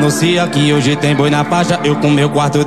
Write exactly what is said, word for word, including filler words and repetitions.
anuncia que hoje tem boi na faixa. Eu com meu quarto